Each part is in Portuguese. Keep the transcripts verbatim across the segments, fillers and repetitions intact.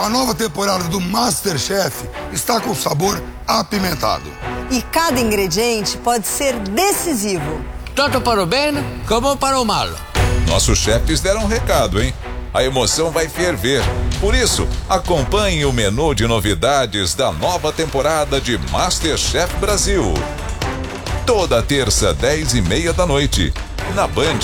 A nova temporada do MasterChef está com sabor apimentado. E cada ingrediente pode ser decisivo. Tanto para o bem como para o mal. Nossos chefes deram um recado, hein? A emoção vai ferver. Por isso, acompanhe o menu de novidades da nova temporada de MasterChef Brasil. Toda terça, dez e meia da noite, na Band.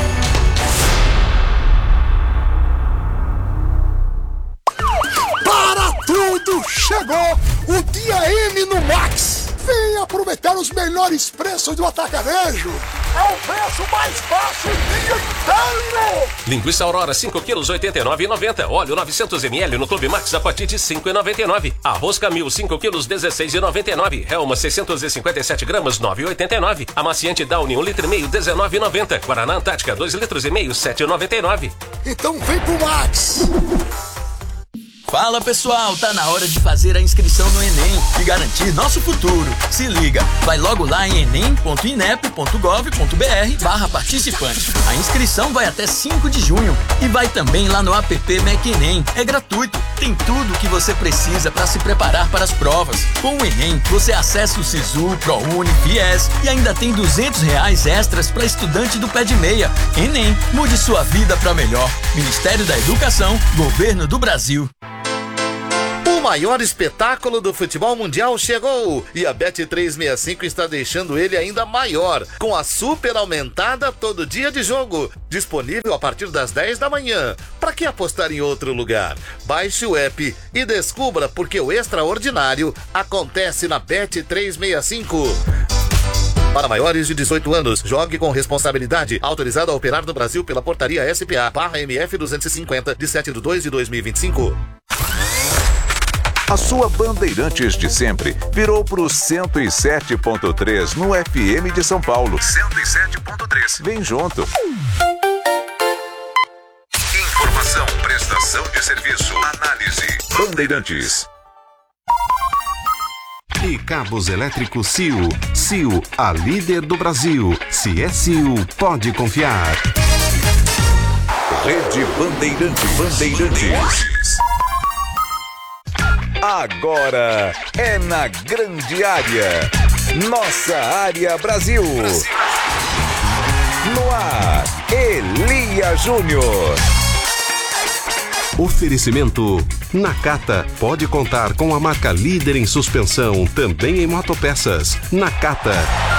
Para tudo! Chegou o dia M no Max! Venha aproveitar os melhores preços do atacarejo! É o preço mais baixo o dia inteiro! Linguiça Aurora cinco quilos oitenta e nove reais e noventa centavos. Óleo novecentos mililitros no Clube Max a partir de cinco reais e noventa e nove centavos. Arroz Camil cinco quilos dezesseis reais e noventa e nove centavos. Helma seiscentos e cinquenta e sete gramas nove reais e oitenta e nove centavos. Amaciante Downy um litro e meio dezenove reais e noventa centavos. Guaraná Antártica dois litros e meio sete reais e noventa e nove centavos. Então vem pro Max! Fala pessoal, tá na hora de fazer a inscrição no Enem e garantir nosso futuro. Se liga, vai logo lá em enem ponto inep ponto gov ponto br barra participante. A inscrição vai até cinco de junho e vai também lá no app MacEnem. É gratuito, tem tudo o que você precisa para se preparar para as provas. Com o Enem, você acessa o Sisu, ProUni, Fies e ainda tem duzentos reais extras para estudante do pé de meia. Enem, mude sua vida para melhor. Ministério da Educação, Governo do Brasil. O maior espetáculo do futebol mundial chegou e a Bet trezentos e sessenta e cinco está deixando ele ainda maior, com a super aumentada todo dia de jogo, disponível a partir das dez da manhã. Para que apostar em outro lugar? Baixe o app e descubra porque o extraordinário acontece na Bet trezentos e sessenta e cinco. Para maiores de dezoito anos, jogue com responsabilidade. Autorizado a operar no Brasil pela portaria S P A barra M F duzentos e cinquenta, de sete de dois de dois mil e vinte e cinco. A sua Bandeirantes de sempre virou pro cento e sete ponto três no F M de São Paulo. cento e sete ponto três. Vem junto. Informação, prestação de serviço, análise. Bandeirantes. E cabos elétricos C I U. C I U, a líder do Brasil. Se é C I U, pode confiar. Rede Bandeirantes. Bandeirantes. Agora é na grande área. Nossa área Brasil. Brasil. No ar, Elia Júnior. Oferecimento Nakata. Pode contar com a marca líder em suspensão, também em motopeças. Nakata.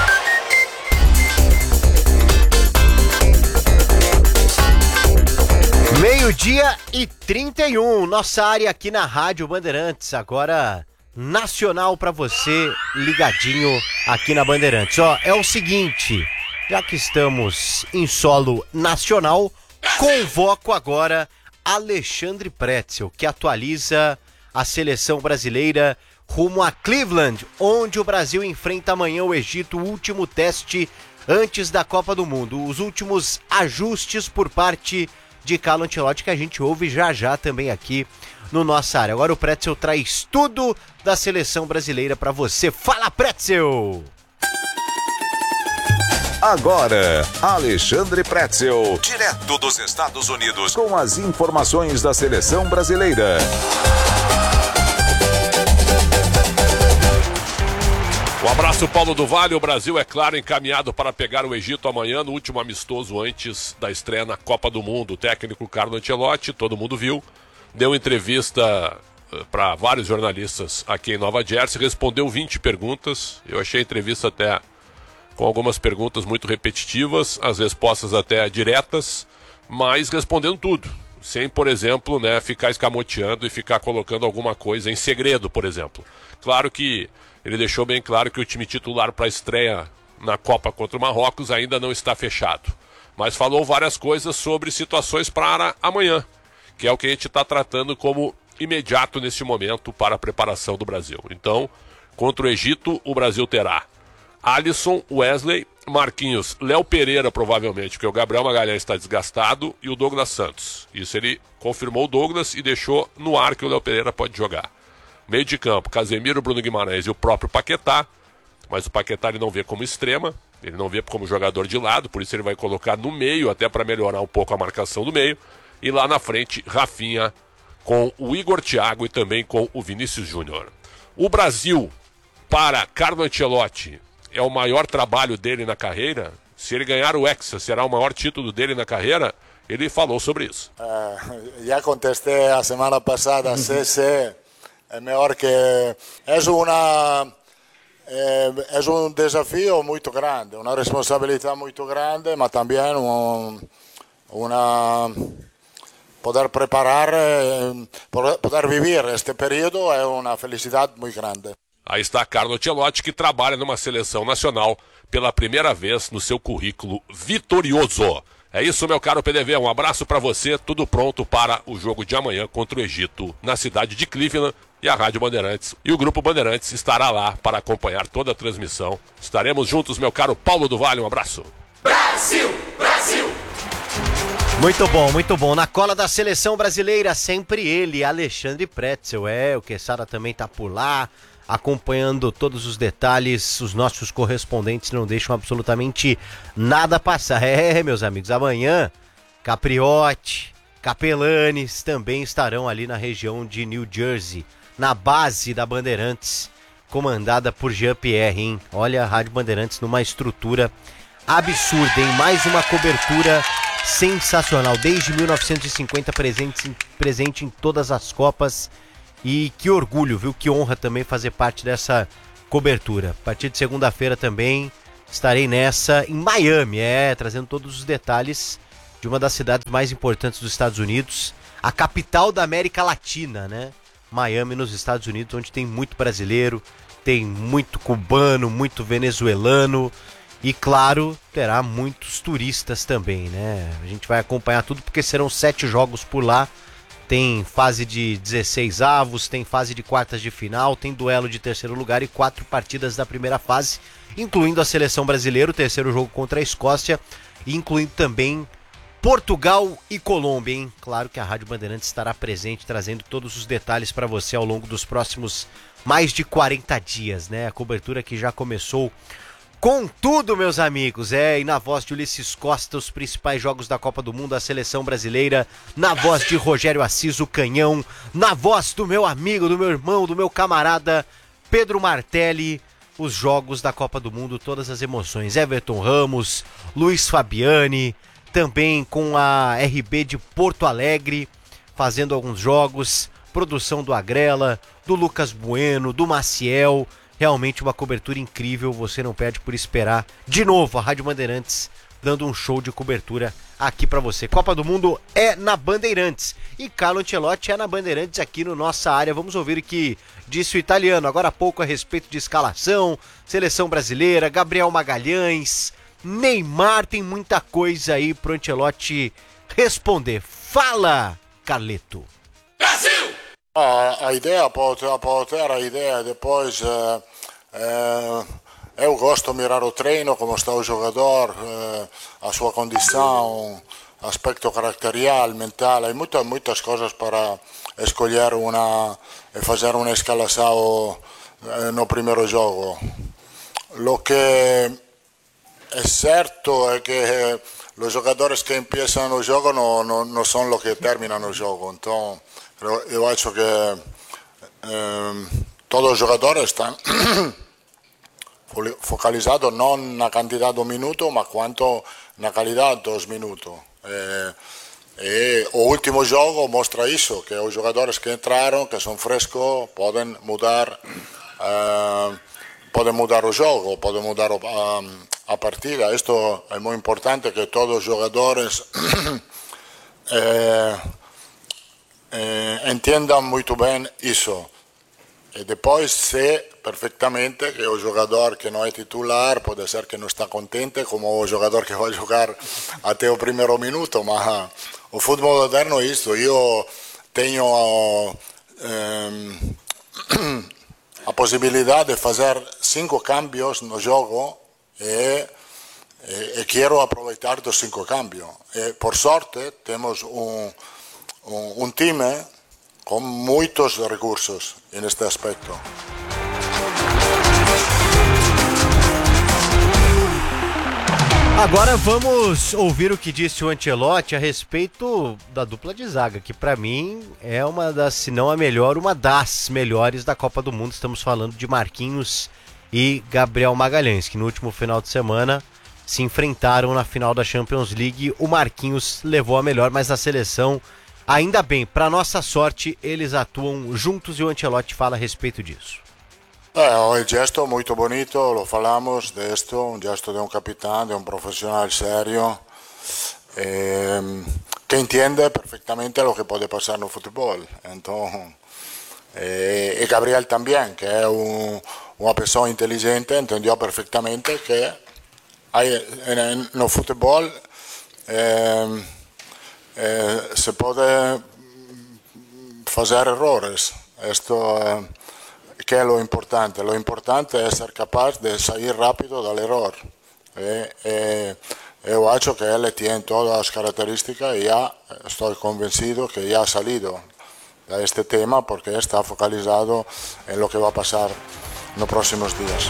Meio-dia e trinta e um, nossa área aqui na Rádio Bandeirantes, agora nacional pra você, ligadinho aqui na Bandeirantes. Ó, é o seguinte, já que estamos em solo nacional, convoco agora Alexandre Pretzel, que atualiza a seleção brasileira rumo a Cleveland, onde o Brasil enfrenta amanhã o Egito, o último teste antes da Copa do Mundo. Os últimos ajustes por parte de Carlo Ancelotti, que a gente ouve já já também aqui no Nossa Área. Agora o Pretzel traz tudo da seleção brasileira para você. Fala, Pretzel! Agora, Alexandre Pretzel, direto dos Estados Unidos, com as informações da seleção brasileira. Um abraço, Paulo do Vale. O Brasil, é claro, encaminhado para pegar o Egito amanhã, no último amistoso antes da estreia na Copa do Mundo. O técnico Carlo Ancelotti, todo mundo viu, deu entrevista para vários jornalistas aqui em Nova Jersey, respondeu vinte perguntas. Eu achei a entrevista até com algumas perguntas muito repetitivas, as respostas até diretas, mas respondendo tudo, sem, por exemplo, né, ficar escamoteando e ficar colocando alguma coisa em segredo, por exemplo. Claro que ele deixou bem claro que o time titular para a estreia na Copa contra o Marrocos ainda não está fechado, mas falou várias coisas sobre situações para amanhã, que é o que a gente está tratando como imediato neste momento para a preparação do Brasil. Então, contra o Egito, o Brasil terá Alisson, Wesley, Marquinhos, Léo Pereira provavelmente, porque o Gabriel Magalhães está desgastado, e o Douglas Santos. Isso ele confirmou o Douglas e deixou no ar que o Léo Pereira pode jogar. Meio de campo, Casemiro, Bruno Guimarães e o próprio Paquetá, mas o Paquetá ele não vê como extrema, ele não vê como jogador de lado, por isso ele vai colocar no meio, até para melhorar um pouco a marcação do meio, e lá na frente, Rafinha com o Igor Thiago e também com o Vinícius Júnior. O Brasil, para Carlo Ancelotti, é o maior trabalho dele na carreira? Se ele ganhar o Hexa, será o maior título dele na carreira? Ele falou sobre isso. Uh, já contestei a semana passada, se, se é melhor que... É uma... É, é um desafio muito grande, uma responsabilidade muito grande, mas também um, uma... Poder preparar, poder viver este período é uma felicidade muito grande. Aí está Carlo Ancelotti, que trabalha numa seleção nacional pela primeira vez no seu currículo vitorioso. É isso, meu caro P D V, um abraço para você, tudo pronto para o jogo de amanhã contra o Egito na cidade de Cleveland, e a Rádio Bandeirantes e o Grupo Bandeirantes estará lá para acompanhar toda a transmissão. Estaremos juntos, meu caro Paulo do Vale, um abraço. Brasil, Brasil! Muito bom, muito bom. Na cola da seleção brasileira, sempre ele, Alexandre Pretzel. É, o Quesada também tá por lá, acompanhando todos os detalhes. Os nossos correspondentes não deixam absolutamente nada passar. É, meus amigos, amanhã, Capriotti, Capelanes também estarão ali na região de New Jersey, na base da Bandeirantes, comandada por Jean-Pierre, hein? Olha a Rádio Bandeirantes numa estrutura absurda, hein? Mais uma cobertura sensacional, desde mil novecentos e cinquenta presente, presente em todas as Copas, e que orgulho, viu? Que honra também fazer parte dessa cobertura. A partir de segunda-feira também estarei nessa em Miami, é, trazendo todos os detalhes de uma das cidades mais importantes dos Estados Unidos, a capital da América Latina, né? Miami, nos Estados Unidos, onde tem muito brasileiro, tem muito cubano, muito venezuelano, e claro, terá muitos turistas também, né? A gente vai acompanhar tudo porque serão sete jogos por lá. Tem fase de dezesseis avos, tem fase de quartas de final, tem duelo de terceiro lugar e quatro partidas da primeira fase, incluindo a seleção brasileira, o terceiro jogo contra a Escócia, e incluindo também Portugal e Colômbia, hein? Claro que a Rádio Bandeirantes estará presente, trazendo todos os detalhes para você ao longo dos próximos mais de quarenta dias, né? A cobertura que já começou com tudo, meus amigos. É, e na voz de Ulisses Costa, os principais jogos da Copa do Mundo, a seleção brasileira, na voz de Rogério Assis, o Canhão, na voz do meu amigo, do meu irmão, do meu camarada Pedro Martelli, os jogos da Copa do Mundo, todas as emoções. Everton Ramos, Luiz Fabiani, também com a R B de Porto Alegre, fazendo alguns jogos, produção do Agrela, do Lucas Bueno, do Maciel, realmente uma cobertura incrível, você não perde por esperar. De novo, a Rádio Bandeirantes dando um show de cobertura aqui pra você. Copa do Mundo é na Bandeirantes e Carlo Ancelotti é na Bandeirantes aqui no nossa área. Vamos ouvir o que disse o italiano agora há pouco a respeito de escalação, seleção brasileira, Gabriel Magalhães, Neymar, tem muita coisa aí pro Ancelotti responder. Fala, Carleto. Brasil! A, a ideia pode, pode ter a ideia depois. Uh, uh, eu gosto de mirar o treino, como está o jogador, uh, a sua condição, aspecto caracterial, mental. Há muitas, muitas coisas para escolher uma e fazer uma escalação uh, no primeiro jogo. O que é certo é que os jogadores que começam o jogo não, não, não são os que terminam o jogo. Então, eu, eu acho que eh, todos os jogadores estão focalizados não na quantidade de minutos, mas quanto na qualidade dos minutos. Eh, e o último jogo mostra isso, que os jogadores que entraram, que são frescos, podem mudar, eh, podem mudar o jogo, podem mudar o, a, a partida. Isto é muito importante, que todos os jogadores eh, eh, entendam muito bem isso. E depois sei perfeitamente que o jogador que não é titular pode ser que não está contente, como o jogador que vai jogar até o primeiro minuto, mas o futebol moderno é isso. Eu tenho eh, a possibilidade de fazer cinco cambios no jogo e, e, e quero aproveitar dos cinco cambios. E, por sorte, temos um, um, um time com muitos recursos neste aspecto. Agora vamos ouvir o que disse o Ancelotti a respeito da dupla de zaga, que para mim é uma das, se não a melhor, uma das melhores da Copa do Mundo. Estamos falando de Marquinhos e Gabriel Magalhães, que no último final de semana se enfrentaram na final da Champions League. O Marquinhos levou a melhor, mas a seleção, ainda bem, para nossa sorte, eles atuam juntos e o Ancelotti fala a respeito disso. Eh, il gesto molto bonito, lo falamos de esto, un gesto de un capitán, de un profesional serio, eh, que entiende perfectamente lo que puede pasar en el fútbol. Entonces, eh, y Gabriel también, que es un, una persona inteligente, entendió perfectamente que hay, en, en el fútbol eh, eh, se puede hacer errores. Esto eh, que è lo importante? Lo importante è essere capace di salir rápido dall'errore. E, e, io acho che él tiene todas las características y ya estoy convencido que ya ha salido de este tema porque está focalizado en lo que va a pasar en los próximos días.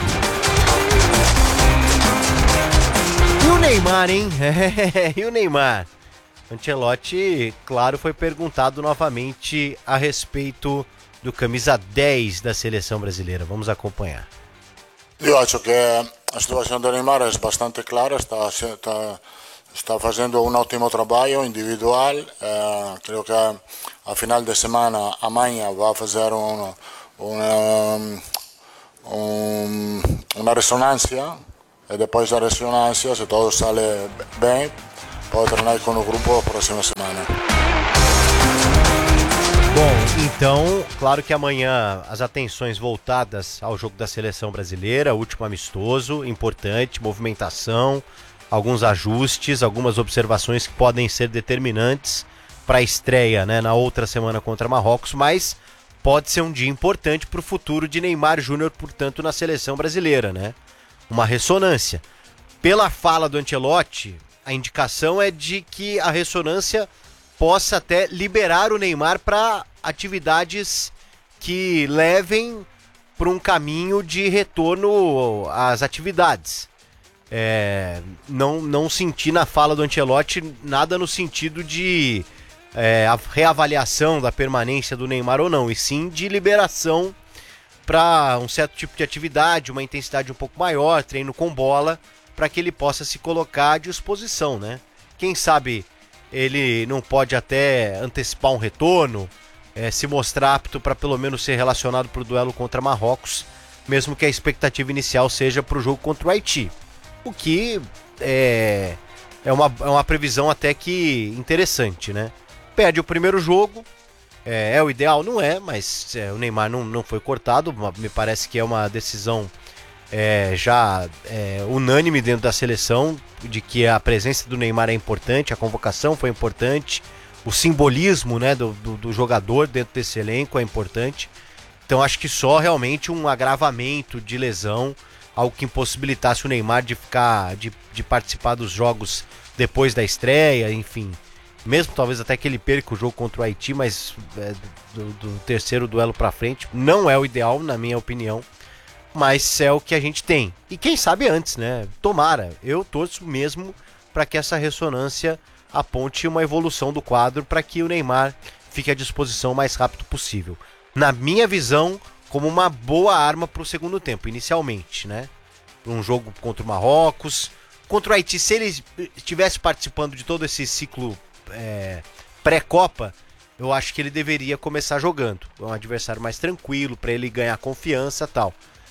E o Neymar, hein? E o Neymar? Ancelotti, claro, foi perguntado novamente a respeito do camisa dez da seleção brasileira. Vamos acompanhar. Io acho che la situazione di Neymar è bastante clara, sta, sta, sta facendo un ottimo lavoro individuale, eh, credo che a final di settimana a Magna va a fare un, un, un, una risonanza e depois da risonanza, se tutto sale bene, può tornare con il gruppo la prossima settimana. Bom, então, claro que amanhã as atenções voltadas ao jogo da seleção brasileira, último amistoso, importante, movimentação, alguns ajustes, algumas observações que podem ser determinantes para a estreia, né, na outra semana contra Marrocos, mas pode ser um dia importante para o futuro de Neymar Júnior, portanto, na seleção brasileira, né? Uma ressonância. Pela fala do Ancelotti, a indicação é de que a ressonância possa até liberar o Neymar para atividades que levem para um caminho de retorno às atividades. É, não, não senti na fala do Ancelotti nada no sentido de é, a reavaliação da permanência do Neymar ou não, e sim de liberação para um certo tipo de atividade, uma intensidade um pouco maior, treino com bola, para que ele possa se colocar à disposição, né? Quem sabe ele não pode até antecipar um retorno, é, se mostrar apto para pelo menos ser relacionado para o duelo contra Marrocos, mesmo que a expectativa inicial seja para o jogo contra o Haiti. O que é, é, uma, é uma previsão até que interessante, né? Perde o primeiro jogo, é, é o ideal? Não é, mas é, o Neymar não, não foi cortado, me parece que é uma decisão É, já é, unânime dentro da seleção, de que a presença do Neymar é importante, a convocação foi importante, o simbolismo, né, do, do, do jogador dentro desse elenco é importante. Então acho que só realmente um agravamento de lesão, algo que impossibilitasse o Neymar de ficar, de, de participar dos jogos depois da estreia, enfim, mesmo talvez até que ele perca o jogo contra o Haiti, mas é, do, do terceiro duelo para frente não é o ideal, na minha opinião. Mas é o que a gente tem. E quem sabe antes, né? Tomara. Eu torço mesmo para que essa ressonância aponte uma evolução do quadro para que o Neymar fique à disposição o mais rápido possível. Na minha visão, como uma boa arma para o segundo tempo, inicialmente, né? Um jogo contra o Marrocos. Contra o Haiti, se ele estivesse participando de todo esse ciclo é, pré-Copa, eu acho que ele deveria começar jogando. É um adversário mais tranquilo, para ele ganhar confiança e tal.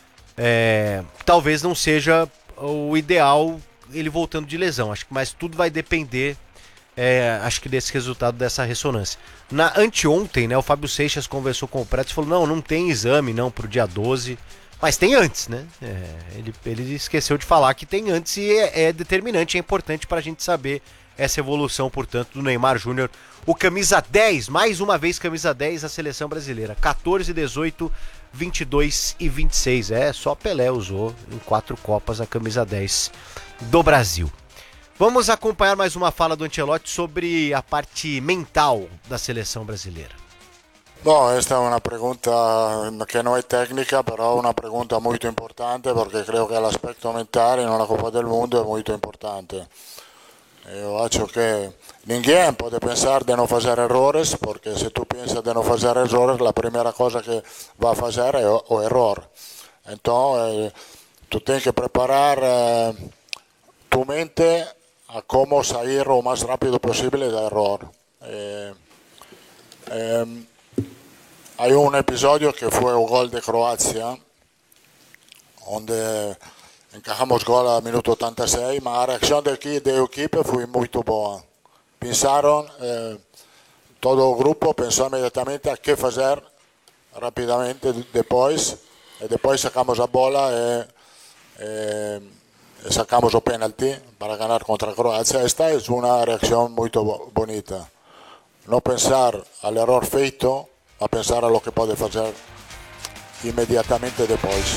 É, talvez não seja o ideal ele voltando de lesão, acho que, mas tudo vai depender, é, acho que desse resultado dessa ressonância. Na anteontem, né, o Fábio Seixas conversou com o Preto e falou: não, não tem exame não pro dia doze, mas tem antes, né? É, ele, ele esqueceu de falar que tem antes e é, é determinante, é importante para a gente saber essa evolução, portanto, do Neymar Júnior, o camisa dez, mais uma vez camisa dez da seleção brasileira, quatorze, dezoito, vinte e dois e vinte e seis, é, só Pelé usou em quatro Copas a camisa dez do Brasil. Vamos acompanhar mais uma fala do Ancelotti sobre a parte mental da seleção brasileira. Bom, esta è una pregunta che non è tecnica, però è una pregunta molto importante perché credo che l'aspetto mentale in una Coppa del Mondo è molto importante. Io acho che ninguém può pensare di non fare errori, perché se tu pensi di non fare errori, la prima cosa che va a fare è o errore. Então, eh, tu devi preparare eh, tu mente a come salir lo más rápido posible da error. Eh, eh, hay un episodio que fue el gol de Croacia, donde encajamos gol al minuto ottanta e sei, ma la reacción del equipo fue muy buena. Pensaron, eh, todo el grupo pensó inmediatamente a qué hacer rápidamente después, y después sacamos la bola y, eh, y sacamos el penalti para ganar contra Croacia. Esta es una reacción muy bonita. No pensar al error feito, a pensar a lo que puede hacer imediatamente depois.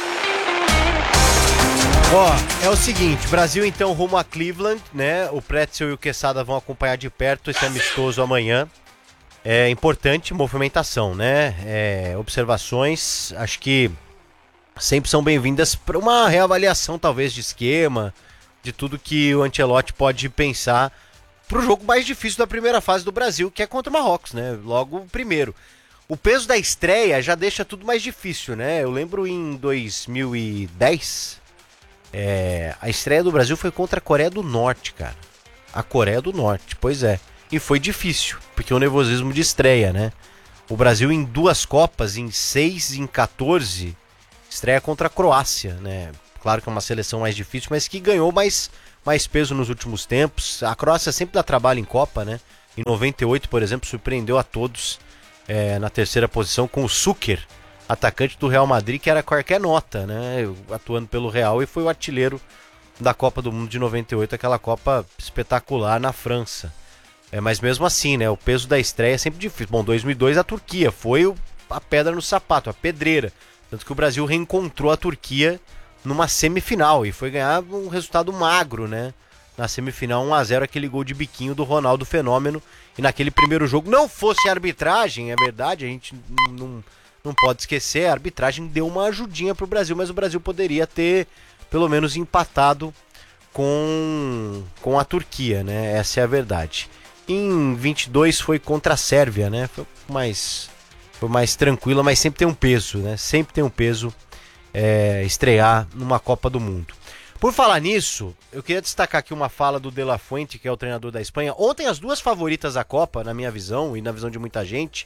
Ó, é o seguinte, Brasil então rumo a Cleveland, né? O Pretzel e o Quesada vão acompanhar de perto esse amistoso amanhã. É importante movimentação, né? É, observações, acho que sempre são bem-vindas para uma reavaliação talvez de esquema, de tudo que o Ancelotti pode pensar para o jogo mais difícil da primeira fase do Brasil, que é contra o Marrocos, né? Logo o primeiro. O peso da estreia já deixa tudo mais difícil, né? Eu lembro em dois mil e dez, é, a estreia do Brasil foi contra a Coreia do Norte, cara. A Coreia do Norte, pois é. E foi difícil, porque o nervosismo de estreia, né? O Brasil em duas Copas, em seis e em quatorze, estreia contra a Croácia, né? Claro que é uma seleção mais difícil, mas que ganhou mais, mais peso nos últimos tempos. A Croácia sempre dá trabalho em Copa, né? Em noventa e oito, por exemplo, surpreendeu a todos é, na terceira posição com o Suker, atacante do Real Madrid, que era qualquer nota, né? Atuando pelo Real, e foi o artilheiro da Copa do Mundo de noventa e oito, aquela Copa espetacular na França. É, mas mesmo assim, né, o peso da estreia é sempre difícil. Bom, dois mil e dois a Turquia foi o, a pedra no sapato, a pedreira. Tanto que o Brasil reencontrou a Turquia numa semifinal e foi ganhar um resultado magro, né? Na semifinal, um a zero, aquele gol de biquinho do Ronaldo Fenômeno. E naquele primeiro jogo, não fosse a arbitragem, é verdade, a gente não, não pode esquecer, a arbitragem deu uma ajudinha pro Brasil, mas o Brasil poderia ter pelo menos empatado com, com a Turquia, né? Essa é a verdade. Em vinte e dois foi contra a Sérvia, né? Foi mais, foi mais tranquila, mas sempre tem um peso, né? Sempre tem um peso é, estrear numa Copa do Mundo. Por falar nisso, eu queria destacar aqui uma fala do De La Fuente, que é o treinador da Espanha. Ontem as duas favoritas da Copa, na minha visão e na visão de muita gente,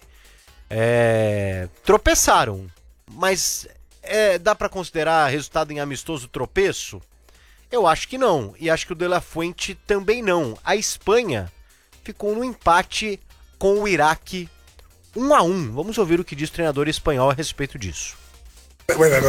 é, tropeçaram. Mas é, dá para considerar resultado em amistoso tropeço? Eu acho que não. E acho que o De La Fuente também não. A Espanha ficou no empate com o Iraque um a um. Vamos ouvir o que diz o treinador espanhol a respeito disso. Boa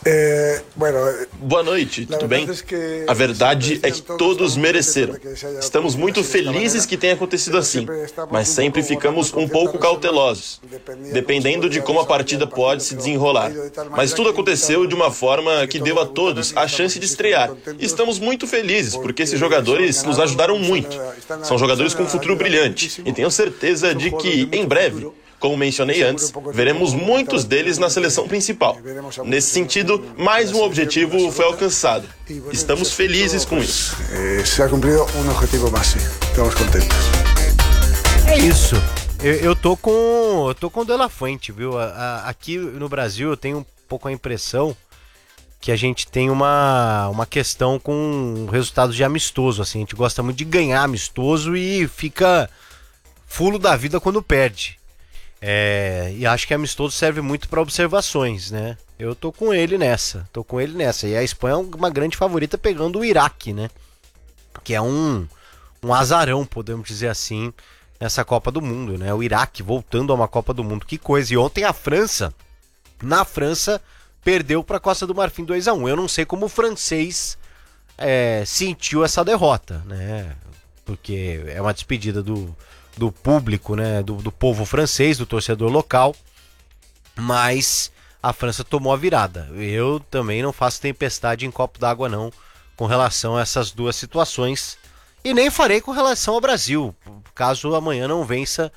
noite, tudo bem? A verdade é que todos mereceram. Estamos muito felizes que tenha acontecido assim, mas sempre ficamos um pouco cautelosos, dependendo de como a partida pode se desenrolar. Mas tudo aconteceu de uma forma que deu a todos a chance de estrear. E estamos muito felizes, porque esses jogadores nos ajudaram muito. São jogadores com um futuro brilhante, e tenho certeza de que, em breve, como mencionei antes, veremos muitos deles na seleção principal. Nesse sentido, mais um objetivo foi alcançado. Estamos felizes com isso. Se ha cumprido um objetivo mais, estamos contentes. É isso. Eu, eu tô com eu tô com o De La Fuente, viu? A, a, aqui no Brasil eu tenho um pouco a impressão que a gente tem uma, uma questão com resultados de amistoso. Assim, a gente gosta muito de ganhar amistoso e fica fulo da vida quando perde. É, e acho que amistoso serve muito para observações, né? Eu tô com ele nessa, tô com ele nessa. E a Espanha é uma grande favorita pegando o Iraque, né? Que é um, um azarão, podemos dizer assim, nessa Copa do Mundo, né? O Iraque voltando a uma Copa do Mundo, que coisa. E ontem a França, na França, perdeu para a Costa do Marfim dois a um. Eu não sei como o francês é, sentiu essa derrota, né? Porque é uma despedida do... do público, né, do, do povo francês, do torcedor local, mas a França tomou a virada. Eu também não faço tempestade em copo d'água não, com relação a essas duas situações, e nem farei com relação ao Brasil, caso amanhã não vença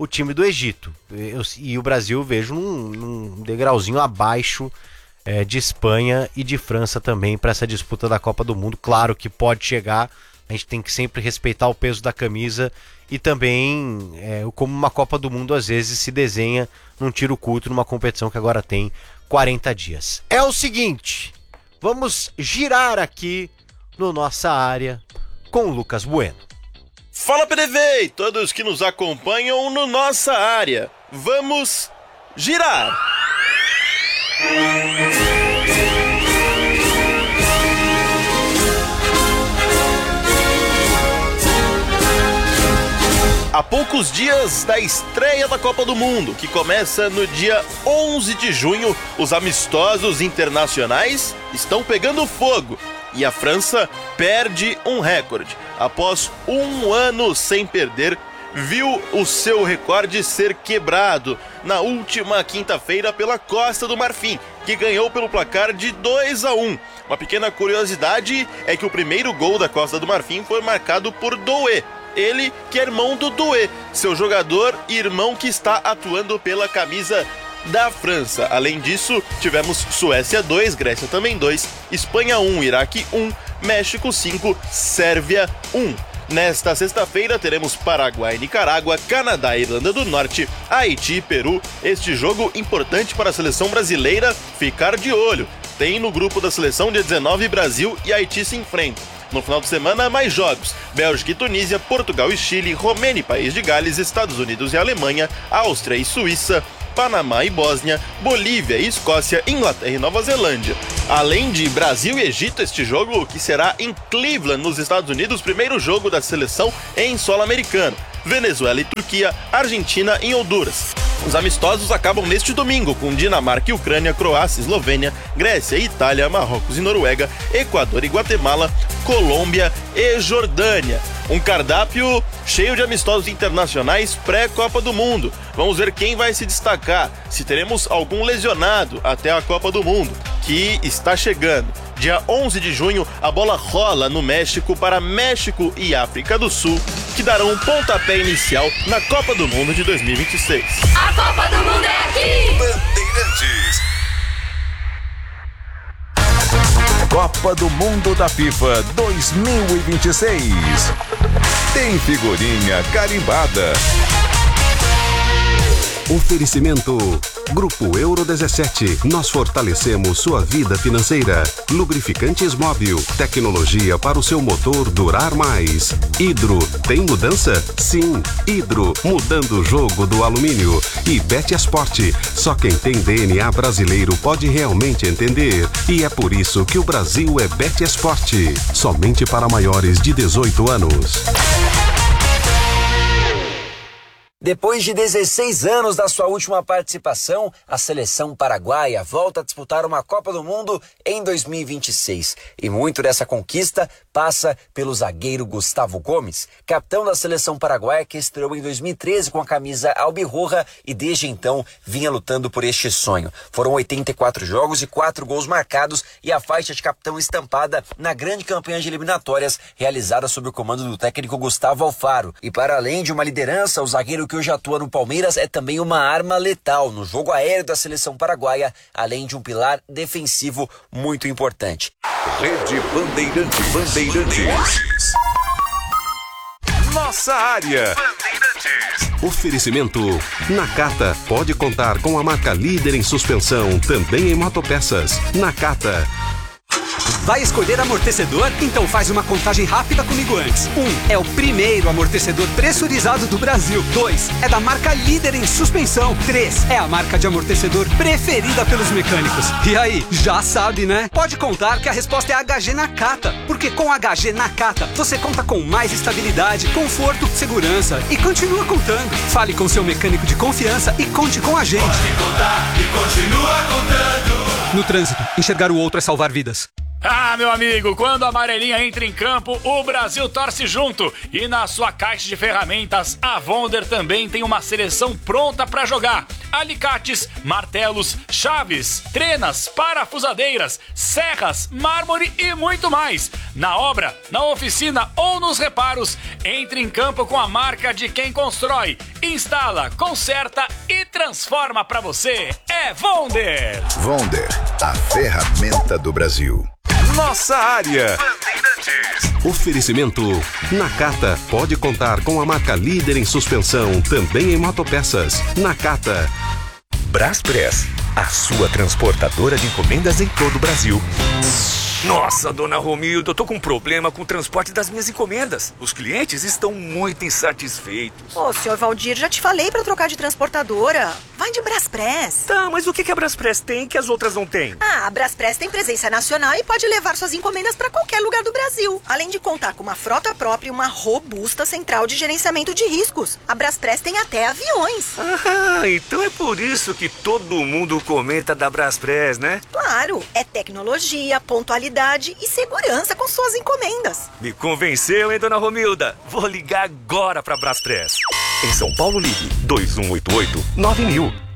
o time do Egito. Eu, e o Brasil eu vejo num, num degrauzinho abaixo é, de Espanha e de França também para essa disputa da Copa do Mundo. Claro que pode chegar, a gente tem que sempre respeitar o peso da camisa e também é, como uma Copa do Mundo às vezes se desenha num tiro curto numa competição que agora tem quarenta dias. É o seguinte, vamos girar aqui no Nossa Área com o Lucas Bueno. Fala P D V e todos que nos acompanham no Nossa Área. Vamos girar! Há poucos dias da estreia da Copa do Mundo, que começa no dia onze de junho, os amistosos internacionais estão pegando fogo. E a França perde um recorde. Após um ano sem perder, viu o seu recorde ser quebrado na última quinta-feira pela Costa do Marfim, que ganhou pelo placar de dois a um. Uma pequena curiosidade é que o primeiro gol da Costa do Marfim foi marcado por Doué. Ele que é irmão do Doué, seu jogador e irmão que está atuando pela camisa da França. Além disso, tivemos Suécia dois, Grécia também dois, Espanha um, Iraque um, México cinco, Sérvia um. Nesta sexta-feira teremos Paraguai e Nicarágua, Canadá e Irlanda do Norte, Haiti e Peru. Este jogo importante para a seleção brasileira ficar de olho. Tem no grupo da seleção dia dezenove Brasil e Haiti se enfrentam. No final de semana, mais jogos: Bélgica e Tunísia, Portugal e Chile, Romênia e País de Gales, Estados Unidos e Alemanha, Áustria e Suíça, Panamá e Bósnia, Bolívia e Escócia, Inglaterra e Nova Zelândia. Além de Brasil e Egito, este jogo que será em Cleveland, nos Estados Unidos, primeiro jogo da seleção em solo americano. Venezuela e Turquia, Argentina em Honduras. Os amistosos acabam neste domingo com Dinamarca e Ucrânia, Croácia, Eslovênia, Grécia e Itália, Marrocos e Noruega, Equador e Guatemala, Colômbia e Jordânia. Um cardápio cheio de amistosos internacionais pré-Copa do Mundo. Vamos ver quem vai se destacar, se teremos algum lesionado até a Copa do Mundo, que está chegando. Dia onze de junho, a bola rola no México para México e África do Sul, que darão um pontapé inicial na Copa do Mundo de dois mil e vinte e seis. A Copa do Mundo é aqui! Bandeirantes. Copa do Mundo da FIFA dois mil e vinte e seis. Tem figurinha carimbada. Oferecimento Grupo Euro dezessete. Nós fortalecemos sua vida financeira. Lubrificantes Móbil. Tecnologia para o seu motor durar mais. Hidro. Tem mudança? Sim. Hidro. Mudando o jogo do alumínio. E Betesport. Só quem tem D N A brasileiro pode realmente entender. E é por isso que o Brasil é Betesport. Somente para maiores de dezoito anos. Depois de dezesseis anos da sua última participação, a seleção paraguaia volta a disputar uma Copa do Mundo em dois mil e vinte e seis. E muito dessa conquista passa pelo zagueiro Gustavo Gomes, capitão da seleção paraguaia que estreou em dois mil e treze com a camisa albirroja e desde então vinha lutando por este sonho. Foram oitenta e quatro jogos e quatro gols marcados e a faixa de capitão estampada na grande campanha de eliminatórias realizada sob o comando do técnico Gustavo Alfaro. E para além de uma liderança, o zagueiro que hoje atua no Palmeiras é também uma arma letal no jogo aéreo da seleção paraguaia, além de um pilar defensivo muito importante. Rede Bandeirantes. Bandeirantes. Nossa Área. Oferecimento Nakata. Pode contar com a marca líder em suspensão, também em motopeças. Nakata. Vai escolher amortecedor? Então faz uma contagem rápida comigo antes. Um, é o primeiro amortecedor pressurizado do Brasil. Dois, é da marca líder em suspensão. Três, é a marca de amortecedor preferida pelos mecânicos. E aí, já sabe, né? Pode contar que a resposta é H G Nakata. Porque com H G Nakata, você conta com mais estabilidade, conforto, segurança e continua contando. Fale com seu mecânico de confiança e conte com a gente. Pode contar e continua contando. No trânsito, enxergar o outro é salvar vidas. Ah, meu amigo, quando a amarelinha entra em campo, o Brasil torce junto. E na sua caixa de ferramentas, a Wonder também tem uma seleção pronta para jogar. alicates, martelos, chaves, trenas, parafusadeiras, serras, mármore e muito mais. Na obra, na oficina ou nos reparos, entre em campo com a marca de quem constrói, instala, conserta e transforma para você. É Vonder. Vonder, a ferramenta do Brasil. Nossa área. Oferecimento. Nakata pode contar com a marca líder em suspensão, também em motopeças. Nakata. Braspress, a sua transportadora de encomendas em todo o Brasil. Nossa, dona Romilda, eu tô com um problema com o transporte das minhas encomendas. Os clientes estão muito insatisfeitos. Ô, senhor Valdir, já te falei pra trocar de transportadora. Vai de Braspress. Tá, mas o que, que a Braspress tem que as outras não têm? Ah, a Braspress tem presença nacional e pode levar suas encomendas pra qualquer lugar do Brasil. Além de contar com uma frota própria e uma robusta central de gerenciamento de riscos. A Braspress tem até aviões. Ah, então é por isso que todo mundo comenta da Braspress, né? Claro, é tecnologia, pontualidade e segurança com suas encomendas. Me convenceu, hein, dona Romilda? Vou ligar agora pra Braspress. Em São Paulo, ligue dois um oito oito nove mil.